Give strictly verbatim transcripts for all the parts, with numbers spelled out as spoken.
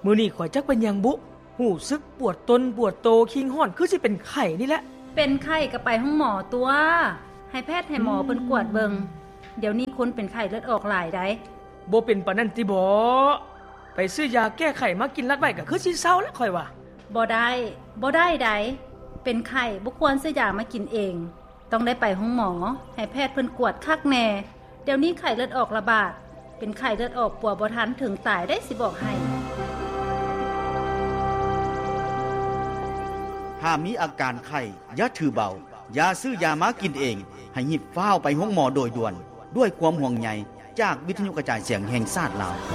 มื้อนี้ข่อยจักเป็นหยังบุหูซึกปวดต้นปวดโตคิงฮ้อนคือสิเป็นไข้นี่แหละเป็นไข้ก็ไปห้องหมอตัวให้แพทย์ให้หมอเพิ่นกวดเบิ่งเดี๋ยวนี้คนเป็นไข้เลือดออกหลายได้บ่เป็นปานนั้นติบ่ไปซื้อยาแก้ไข้มากินลัดไว้ก็คือสิเซาแล้วข่อยว่าบ่ได้บ่ได้ใดเป็นไข้บ่ควรซื้อยามากินเองต้องได้ไปห้องหมอให้แพทย์เพิ่นกวดคักแน่เดี๋ยวนี้ไข้เลือดออกระบาดเป็นไข้เลือดออกปัวบ่ทันถึงตายได้สิบอกให้ถ้ามีอาการไข้อย่าถือเบาอย่าซื้อยามากินเองให้รีบฟ้าวไปห้องหมอโดยด่วนด้วยความห่วงใยจากวิทยุกระจายเสียงแห่งชาติลาว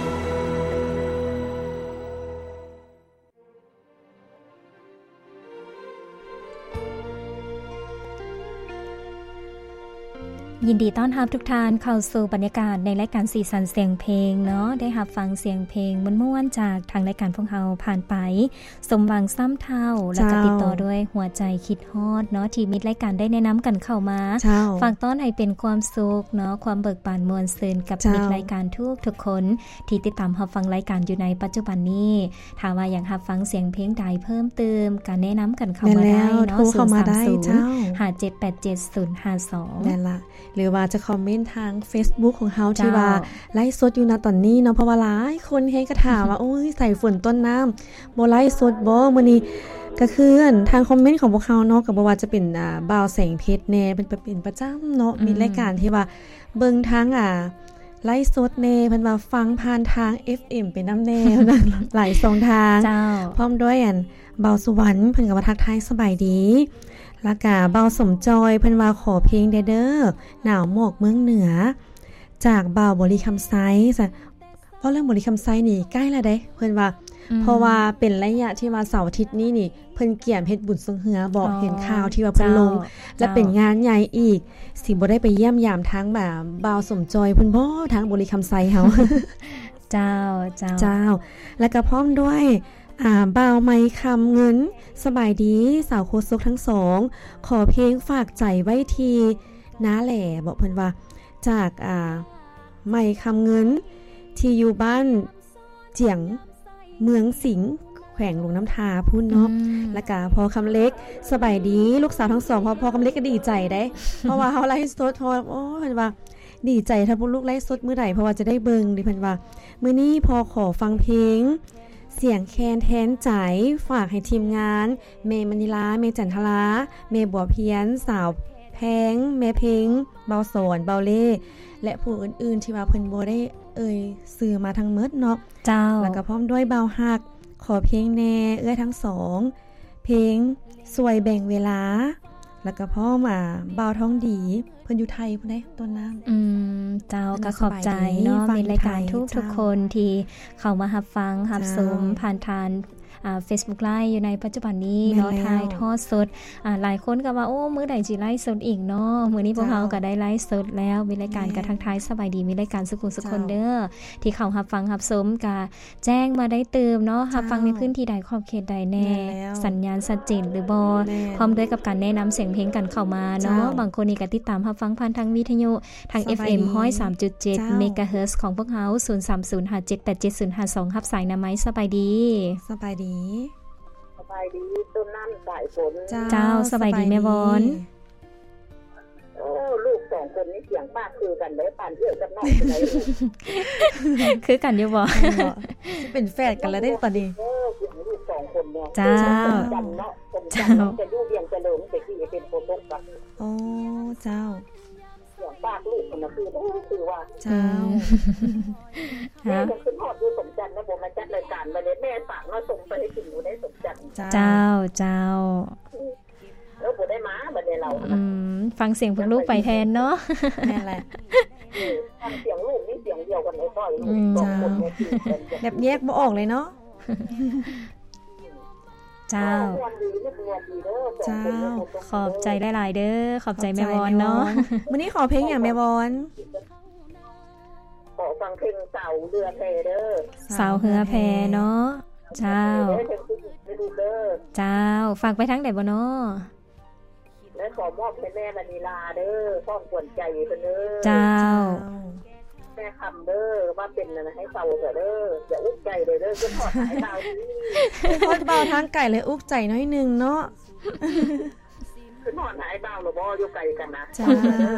ยินดีต้อนรับทุกท่านเข้าสู่บรรยากาศในรายการสีสันเสียงเพลงเนาะได้รับฟังเสียงเพลงม่วนๆจากทางรายการพวกเราผ่านไปสมหวังซ้ำเท่าแล้วก็ติดต่อด้วยหัวใจคิดฮอดเนาะที่มิตรรายการได้แนะนำกันเข้ามาฝากต้อนให้เป็นความสุขเนาะความเบิกบานมวลซื่นกับมิตรรายการทุกทุกคนที่ติดตามรับฟังรายการอยู่ในปัจจุบันนี้ถ้าว่าอยากรับฟังเสียงเพลงใดเพิ่มเติมก็แนะนำกันเข้ามาได้เนาะศูนย์ สาม ศูนย์ ห้า เจ็ด แปด เจ็ด ศูนย์ ห้า สองนั่นล่ะหรือว่าจะคอมเมนต์ทาง Facebook ของเฮาที่ว่าไลฟ์สดอยู่ณตอนนี้เนาะเพราะว่าหลายคนเฮ็ดก็ถามว่าโอ้ยใส่ฝนต้นน้ำบ่ไลฟ์สดบ่มื้อนี้ก็คือทางคอมเมนต์ของพวกเฮาเนาะก็บ่ว่าจะเป็นอ่าบ่าวแสงเพชรแน่เป็นเป็นประจำเนาะมีรายการที่ว่าเบิ่งทางอ่าไลฟ์สดแน่เพิ่นว่าฟังผ่านทาง เอฟ เอ็ม เป็นนำแน่นะหลายช่องทางพร้อมด้วยอันบ่าวสุวรรณเพิ่นก็ว่าทักทายสบายดีแล้วก็เบาสมจอยเพิ่นว่าขอเพลงเด้อเด้อหนาวหมอกเมืองเหนือจากบ่าวบริคำไซซะเพราะเรื่องบริคำไซนี่ใกล้แล้วเด้เพิ่นว่าเพราะว่าเป็นระยะที่ว่าเสาร์อาทิตย์นี้นี่เพิ่นเกี่ยมเฮ็ดบุญสงเหือบอกเห็นข่าวที่ว่าเพิ่นลงและเป็นงานใหญ่อีกสิบ่ได้ไปเยี่ยมยามทางแบบบ่าวสมจอยเพิ่นบ่ทางบริคำไซเฮาเจ้าเจ้าเจ้าแล้วก็พร้อมด้วยอ่าบ่าวไม้คำเงินสบายดีสาวโคซกทั้งสองขอเพลงฝากใจไว้ทีน้าแหล่บอกเพิ่นว่าจากอ่าไม้คำเงินที่อยู่บ้านเจียงเมืองสิงห์แขวงหลวงน้ำทาพุ่นเนาะแล้วก็พอคำเล็กสบายดีลูกสาวทั้งสองพอพอคำเล็กก็ดีใจได้ เพราะว่าเฮาไลฟ์สดพอโอ้เพิ่นว่าดีใจถ้าพวกลูกไลฟ์สดมื้อใดเพราะว่าจะได้เบิ่งดิเพิ่นว่ามื้อนี้พอขอฟังเพลงเสียงแคนแทนใจฝากให้ทีมงานเมมณิลาเมจันทราเมบัวเพียนสาวแพงเมเพงเบาสอนเบาเล่และผู้อื่นๆที่ว่าเพิ่นบ่ได้เอ่ยสื่อมาทั้งหมดเนาะเจ้าแล้วก็พร้อมด้วยเบาฮักขอเพลงแน่เอื้อทั้งสองเพลงสวยแบ่งเวลาแล้วก็พ่อมาเบาท้องดีเพิ่นอยู่ไทยพุ่นเด้ต้นน้ำอืมเจ้าก็ขอบใจเนาะมีรายการทุกทุกคนที่เข้ามารับฟังรับชมผ่านทางอ่า Facebook Live อยู่ในปัจจุบันนี้เนาะถ่ายทอดสดอ่าหลายคนก็ว่าโอ้มื้อใดสิไลฟ์สดอีกเนาะมื้อนี้พวกเราก็ได้ไลฟ์สดแล้วมีรายการกระทักทายสบายดีมีรายการสุขุสุคนเด้อที่เข้ารับฟังรับชมก็แจ้งมาได้เติมเนาะรับฟังในพื้นที่ใดขอบเขตใดแน่สัญญาณชัดเจนหรือบ่พร้อมด้วยกับการแนะนำเสียงเพลงกันเข้ามาเนาะบางคนนี่ก็ติดตามรับฟังผ่านทางวิทยุทาง เอฟ เอ็ม หนึ่งศูนย์สามจุดเจ็ด เมกะเฮิรตซ์ของพวกเฮาศูนย์ สาม ศูนย์ ห้า เจ็ด แปด เจ็ด ศูนย์ ห้า สองรับสายนำไม้สบายดีสบายดีสบายดีต้นน้ำสายฝนเจ้าสบายดีแม่บอนโอ้ลูกสองคนนี้เสียงป้าคือกันเลยปานเอื้อกับน้องเลยคือกันอยู่บ่เป็นแฝดกันแล้วได้ตอนนี้เออเสียงลูกสองคนเนี่ยเจ้าจำเนาะจำจะอยู่เวียงเจริญแต่ที่เป็นโปรโตกันโอ้เจ้าเสียงป้าลูกคนน่ะคือคือว่าเจ้าแม่จะขึ้นฮอดอยู่สมจันทร์แล้วบ่มาจัดรายการมาเนี่ยแม่ฝากมาส่งไปให้ถึงอยู่ได้สมจันทร์เจ้าเจ้าแล้วบ่ได้มาบัดนี้เราอืมฟังเสียงพวกลูกไปแทนเนาะนั่นแหละฟังเสียงลูกนี่เสียงเดียวกันเลยพ่อลูกสองคนเนี่ยคือแบบแยกบ่ออกเลยเนาะเจ้าเจ้าขอบใจหลายๆเด้อขอบใจแม่บอนเนาะมื้อนี้ขอเพลงอย่างแม่บอนขอฟังเพลงเสาเรือแพเด้อเสาเรือแพเนาะเจ้าเจ้าฝากไปทางไหนบ่เนาะและขอมอบให้แม่มณีลาเด้อพร้อมกวนใจเพิ่นเด้อเจ้าแม่คำเด้อว่าเป็นนะให้เศร้าเด้ออย่าอุ้มใจเลยเด้อจะถอดหายดาวนี่ทอดเบาทางไก่เลยอุกใจน้อยนึงเนาะคือถอดหายดาวหรือบ่อยู่ไกลกันนะจ้า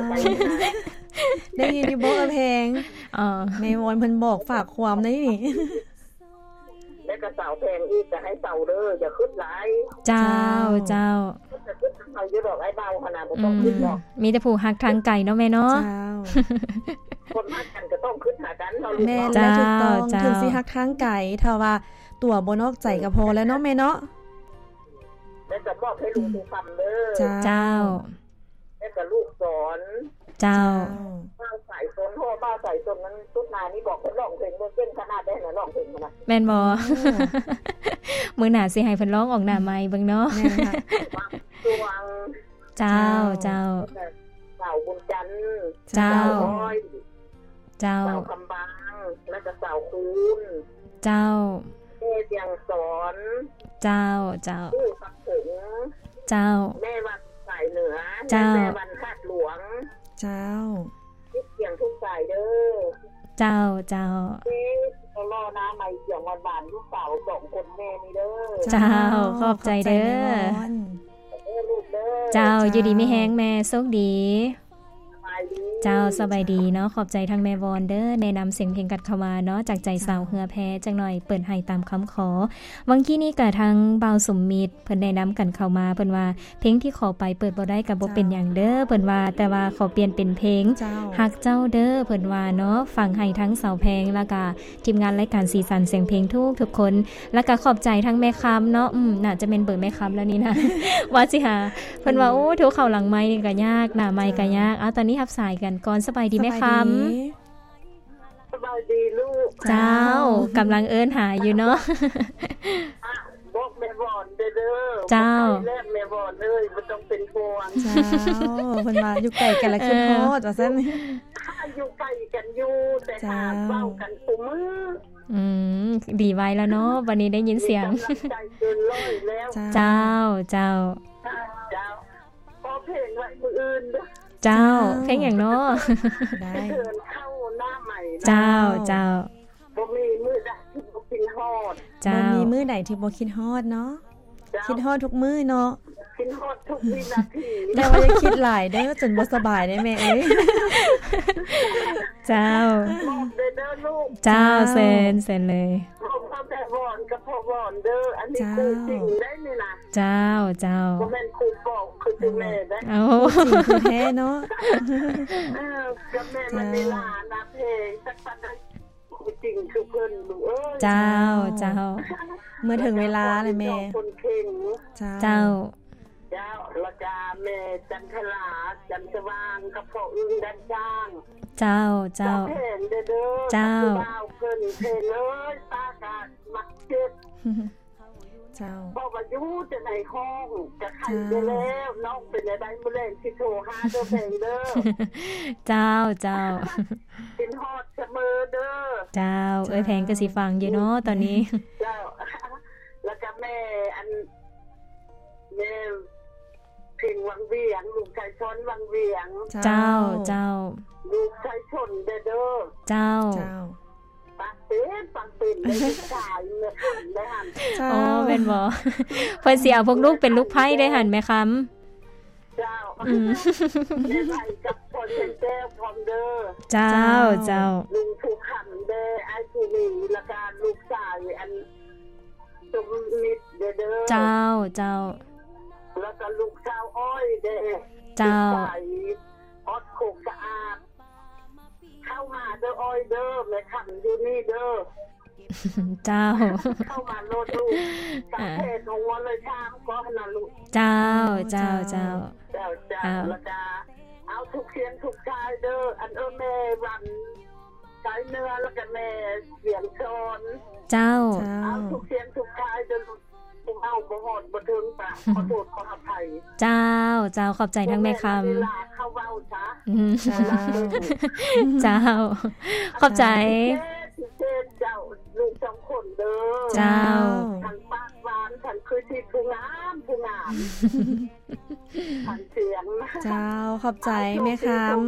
ได้ยินอยู่บ่เออเพลงเออในวอนเพิ่นบอกฝากความได้นี่แล้วก็เสาแพงอีกจะให้เสาเด้ออย่าขึ้นหลายเจ้าเจ้าจะขึ้นทางไหนอยู่ดอกไอ้เบาขนาดบ่ต้องขึ้นดอกมีแต่ผู้ฮักทางไก่เนาะแม่เนาะเจ้าคนฮักกันก็ต้องขึ้นหากันเราลูกแม่และถูกต้องถึงสิฮักทางไก่ถ้าว่าตัวบ่นอกใจก็พอแล้วเนาะแม่เนาะแล้วก็บอกให้ลุงดูคำเด้อเจ้าแล้วก็ลูกสอนเจ้าบ้าใส่ซนโหบ้าใส่ซนนั้นสุดนานี่บอกเพิ่นร้องเพลงเบิ่งเก่งขนาดได้น่ะร้องเพลงมันน่ะแม่นบ่มื้อหน้าสิให้เพิ่นร้องออกหน้าไมค์เบิ่งเนาะแม่นค่ะสวงเจ้าเจ้าสาวบุญจันทร์เจ้าเจ้าสาวคำบางแล้วก็สาวคูณเจ้าแม่เสียงสอนเจ้าเจ้าผู้สักถึงเจ้าแม่วันสายเหนือแม่วันคาดหลวงเจ้าคิดเสียงทุกสายเด้อเจ้าเจ้าเอ๊ะเขารอน้าใหม่เสียงหวานๆลูกสาวสองคนแม่นี่เด้อเจ้าขอบใจเด้อเจ้าอยู่ดีไม่แห้งแม่โชคดีเจ้าสบายดีเนาะขอบใจทางแม่วอนเด้อแนะนำเสียงเพลงกัดเข้ามาเนาะจากใจสาวเหือแพจังหน่อยเปิดให้ตามคำขอวังกี้นี้ก็ทางเบาสมมิตรเพิ่นแนะนำกันเข้ามาเพิ่นว่าเพลงที่ขอไปเปิดบ่ได้ก็บ่เป็นหยังเด้อเพิ่นว่าแต่ว่าขอเปลี่ยนเป็นเพลงฮักเจ้าเด้อเพิ่นว่าเนาะฟังให้ทั้งสาวแพงแล้วก็ทีมงานรายการสีสันเสียงเพลงทุกทุกคนแล้วก็ขอบใจทั้งแม่คำเนาะอืมน่าจะเป็นเบอร์แม่คำแล้วนี่นะว่าสิหาเพิ่นว่าโอ้โทรเข้าหลังไมค์นี่ก็ยากหน้าไมค์ก็ยากเอาตอนนี้รับสายกันก่อนสบายดีไหมคำสบายดีลูกเจ้ากำลังเอิ้นหาอยู่เนาะบอกแม่วอนเด้อเจ้าแรกแม่วอนเอ้ยบ่ต้องเป็นห่วงเจ้าเพิ่นว่าอยู่ไกลกันแล้วขึ้นฮอดว่าซั่นอยู่ไกลกันอยู่แต่หาเว้ากันซุมื้ออืมดีไว้แล้วเนาะวันนี้ได้ยินเสียงใจเกินร้อยแล้วเจ้าเจ้าเจ้าพอเพลงไว้มื้ออื่นเด้อเจ้าเพลงอย่างเนาะได้เดินเข้าหน้าใหม่เจ้าเจ้าบ่มีมื้อใดที่บ่คิดฮอดบ่มีมื้อใดที่บ่คิดฮอดเนาะคิดฮอดทุกมื้อเนาะคิดฮอดทุกวินาทีแต่ว่าอย่าคิดหลายเด้อจนบ่สบายได้แม่เอ้ยเจ้าเด้อลูกเจ้าเซ็นเซ็นเลยพ่อแม่วอนกับพ่อวอนเด้ออันนี้คือจริงได้นี่นะเจ้าเจ้าบ่แม่นคู่บอกคือตัวแม่ได้เอ้าจริงคือแท้เนาะเออกับแม่มันเวลานะเพลงสักปันจริงคือเพิ่นลูกเอ้ยเจ้าเจ้าเมื่อถึงเวลาเลยแม่คนเก่งเจ้าเจ้าละกาแม่จันทราจันทว่างกับพ่ออึ้งดันจ้างเจ้าเจ้าเพลงเด้อเจ้าเพิ่นเพลงเอ้ยตากามักเจ็บเจ้าบอกว่าอยู่จะในห้องจะไข่ได้แล้วน้องเป็นได้มื้อแรงสิโทรหาเด้อเพลงเด้อเจ้าเจ้ากินฮอดเสมอเด้อเจ้าเอ้ยแพงก็สิฟังอยู่เนาะตอนนี้เจ้าแล้วก็แม่อันแม่เพลงวังเวียงลูกชายชนวังเวียงเจ้าเจ้าลูกชายชนเด้อเด้อเจ้าปักเป็นปักเป็นได้ชายแม่คั่นได้หั่นอ๋อแม่นบ่เพิ่นสิเอาพวกลูกเป็นลูกไผได้หั่นแม่คำเจ้าอืมแม่ไผกับคนเป็นแก้วพร้อมเด้อเจ้าเจ้าลุงผู้คั่นเด้อไอ้ผู้นี้ละกาลูกชายอันสมมิตรเด้อเด้อเจ้าเจ้าแล้วก็ลูกสาวอ้อยเด้อเจ้าอดโคกสะอาดเข้ามาเด้ออ้อยเด้อแม่คั่นอยู่นี่เด้อเจ้าเข้ามาโลดลูกสังเกตของวันเลยชามก็ขนาดลูกเจ้าเจ้าเจ้าเจ้าเจ้าแล้วก็เอาทุกเสียงทุกชายเด้ออันเออแม่วันสายเนื้อแล้วก็แม่เสียงชนเจ้าเอาทุกเสียงทุกชายเด้อเอาบ่ฮอดบ่ถึงปะขอโทษขออภัยเจ้าเจ้าขอบใจทั้งแม่คำเวลาเข้าเว้าซะเจ้าขอบใจเจ้าลูกสองคนเด้อเจ้าทั้งปากหวานทั้งคือที่ผู้งามผู้งามทั้งเสียงเจ้าขอบใจแม่คำ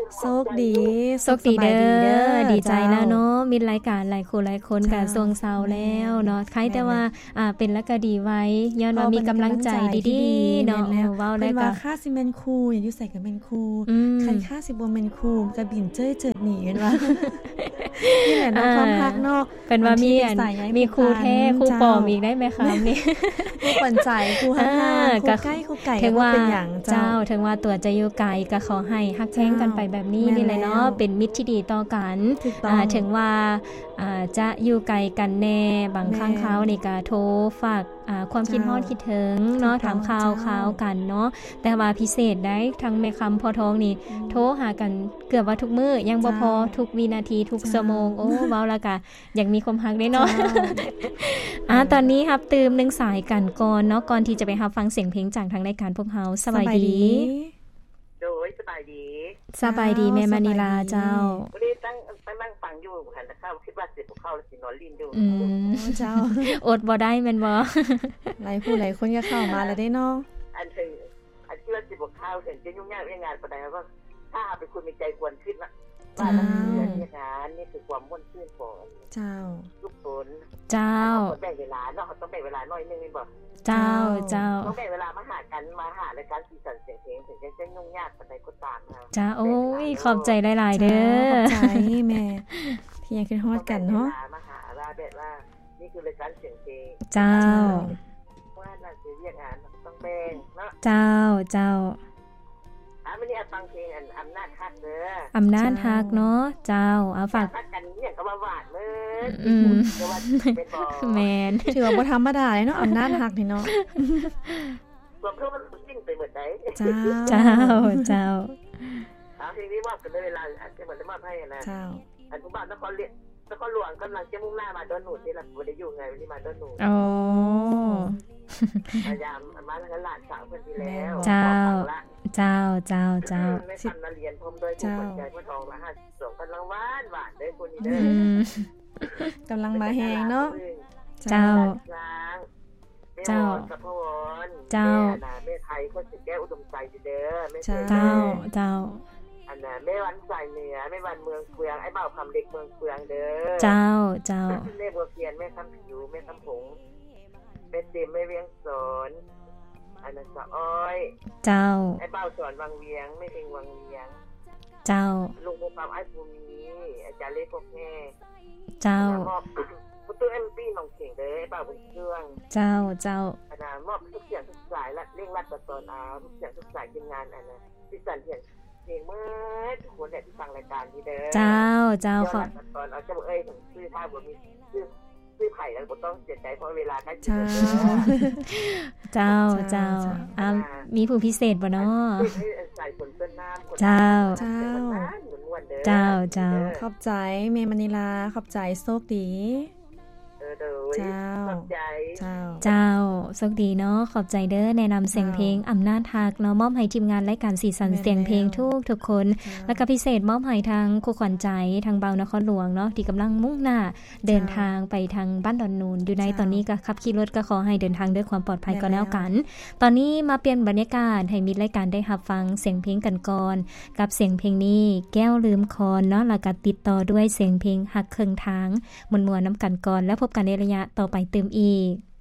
โชคดีโชคดีเด้อดีใจแล้วเนาะมีรายการหลายคนหลายคนก็ส่งเซาแล้วเนาะใครแต่ว่าอ่าเป็นแล้วก็ดีไว้ย้อนว่ามีกำลังใจดีๆเนาะเว้าแล้วก็ค่าสิเมนคูอย่างอยู่ใส่กับเมนคูใครค่าสิบ่เมนคูก็บินเจ้ยเจิดหนีกันว่านี่แหละเนาะความรักเนาะเป็นว่ามีมีครูแท้ครูปลอมอีกได้มั้ยคะนี่ครูขวัญใจครูฮักครูใกล้ครูไก่ถึงว่าเจ้าถึงว่าตัวจะอยู่ไกลก็ขอให้ฮักแท้งกันไปแบบนี้นี่แหละเนาะเป็นมิตรที่ดีต่อกันอ่าถึงว่าอ่าจะอยู่ไกลกันแน่บางครั้งคราวนี่ก็โทรฝากอ่าความคิดฮอดคิดถึงเนาะถามข่าวข่าวกันเนาะแต่ว่าพิเศษได้ทั้งแม่คำพ่อทองนี่โทรหากันเกือบว่าทุกมื้อยังบ่พอทุกวินาทีทุกชั่วโมงโอ้เว้าแล้วก็อยากมีความฮักได้เนาะอ่าตอนนี้รับตื่มหนึ่งสายกันก่อนเนาะก่อนที่จะไปรับฟังเสียงเพลงจากทางรายการพวกเฮาสบายดีโดยสบายดีสบายดีแม่มณีลาเจ้าวันนี้ตั้งตั้งนั่งฟังอยู่หันเข้าคิดว่าสิเข้าแล้วสินอนลิ้นอยู่อืมเจ้าอดบ่ได้แม่นบ่หลายผู้หลายคนก็เข้ามาแล้วได้เนาะอันถึงอันที่ว่าสิบ่เข้าถึงจะยุ่งยากเรื่องงานปานใดว่าถ้าเป็นคนมีใจควรขึ้นว่าว่าเรื่องงานนี่คือความม่วนชื่นของเจ้าทุกคนเจ้าแบ่งเวลาเนาะต้องแบ่งเวลาหน่อยนึงบ่เจ้าเจ้าต้องแบ่งเวลามาหากันมาหารายการสีสันเสียงเพลงถึงจะยุ่งยากปานใดก็ตามนะจ้าโอ้ยขอบใจหลายๆเด้อขอบใจแม่ที่ยังคิดฮอดกันเนาะมาหาว่าแบบว่านี่คือรายการเสียงเพลงเจ้าว่าน่าจะเรียกงานต้องแบ่งเนาะเจ้าเจ้าอ่ะมื้อนี้ฟังเพลงอันอำนาจฮักเด้ออำนาจฮักเนาะเจ้าเอาฝากกันเนี่ยก็ว่าหวานเด้ออืมเป็นบ่แม่นถือว่าบ่ธรรมดาเนาะอำนาจฮักนี่เนาะรวมเพิ่นมันสิ่งไปหมดได้เจ้าเจ้าเจ้าเอาทีนี้ว่ากันเวลาอาจจะเหมือนได้มาให้นะเจ้าอันผู้บ้านนครเรียนนครหลวงกำลังจะมุ่งหน้ามาดอนหนูนี่ล่ะบ่ได้อยู่ไงวันนี้มาดอนหนูอ๋อพยายามมาแล้วก็หลานสาวเพิ่นที่แล้วเจ้าเจ้าเจ้าเจ้าไม่ทำนาเรียนพร้อมด้วยผู้สนใจผู้ทองละห้าสิบสองกำลังหวานหวานเด้อคนนี้เด้อกำลังมาแฮงเนาะเจ้าเจ้าเจ้าแม่ไทยคนสิแก้วอุดมใจเด้อแม่เจ้าเจ้าอันน่ะแม่วันสายเหนือแม่วันเมืองเฟืองไอ้บ่าวคำเด็กเมืองเฟืองเด้อเจ้าเจ้าแม่บัวเพียนแม่คำผิวแม่คำผงแม่เต็มแม่เวียงสอนอันนั้นสะอ้อยเจ้าไอ้บ่าวสอนวังเวียงแม่เพลงวังเวียงเจ้าลุงความไอ้ภูมิอาจารย์เล็กพวกแม่เจ้าผู้ตู้ เอ็ม พี น้องเข่งเด้อไอ้บ่าวบนเครื่องเจ้าเจ้าอันน่ะมอบทุกอย่างทุกสายและเร่งรัดตัดตอนเอาทุกอย่างทุกสายทีมงานอันน่ะที่สั่นเพียงเพลงเมื่อทุกคนได้ที่ฟังรายการนี้เด้อเจ้าเจ้าขอตอนเอาเจ้าเอ้ยถึงซื้อท่าบ่มีซื้อซื้อไผ่แล้วบ่ต้องเสียใจเพราะเวลาใกล้จะเจ้าเจ้าอ่ามีผู้พิเศษบ่เนาะใส่ฝนเปิ้นน้ำเจ้าเจ้าเจ้าเจ้าขอบใจแม่มณีลาขอบใจโชคดีเจ้าขอบใจเจ้าเจ้าโชคดีเนาะขอบใจเด้อแนะนำเสียงเพลงอำนาจฮักเนาะมอบให้ทีมงานรายการสีสันเสียงเพลงทุกทุกคนแล้วก็พิเศษมอบให้ทางครูขวัญใจทางเบานครหลวงเนาะที่กำลังมุ่งหน้าเดินทางไปทางบ้านดอนนูนอยู่ในตอนนี้ก็ขับขี่รถก็ขอให้เดินทางด้วยความปลอดภัยก็แล้วกันตอนนี้มาเปลี่ยนบรรยากาศให้มิตรรายการได้รับฟังเสียงเพลงกันก่อนกับเสียงเพลงนี้แก้วลืมคอนเนาะแล้วก็ติดต่อด้วยเสียงเพลงฮักเครื่องทางมวนๆนำกันก่อนแล้วพบกันในระยะต่อไปเติมอีก